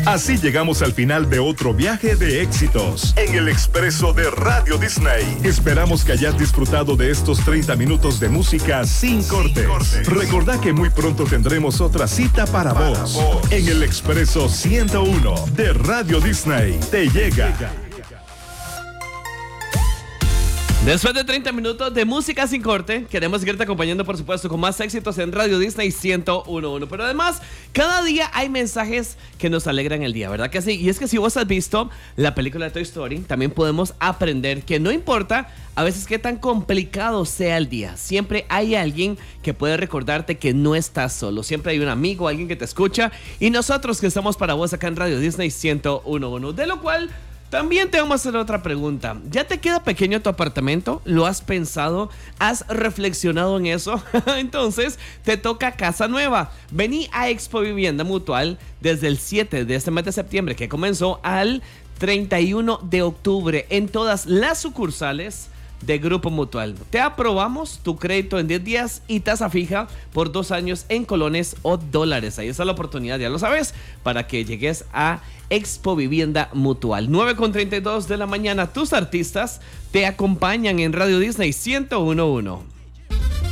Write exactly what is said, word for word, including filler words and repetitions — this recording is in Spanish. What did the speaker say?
Así llegamos al final de otro viaje de éxitos en el Expreso de Radio Disney. Esperamos que hayas disfrutado de estos treinta minutos de música sin cortes. Recordá que muy pronto tendremos otra cita para, para vos, vos en el Expreso ciento uno de Radio Disney. Te llega. Después de treinta minutos de música sin corte, queremos seguirte acompañando, por supuesto, con más éxitos en Radio Disney ciento uno. Pero además, cada día hay mensajes que nos alegran el día, ¿verdad que sí? Y es que si vos has visto la película de Toy Story, también podemos aprender que no importa a veces qué tan complicado sea el día, siempre hay alguien que puede recordarte que no estás solo. Siempre hay un amigo, alguien que te escucha, y nosotros que estamos para vos acá en Radio Disney ciento uno. De lo cual... también te vamos a hacer otra pregunta. ¿Ya te queda pequeño tu apartamento? ¿Lo has pensado? ¿Has reflexionado en eso? Entonces, te toca casa nueva. Vení a Expo Vivienda Mutual desde el siete de este mes de septiembre, que comenzó, al treinta y uno de octubre en todas las sucursales de Grupo Mutual. Te aprobamos tu crédito en diez días y tasa fija por dos años en colones o dólares. Ahí está la oportunidad, ya lo sabes, para que llegues a Expo Vivienda Mutual. nueve con treinta y dos de la mañana. Tus artistas te acompañan en Radio Disney ciento uno.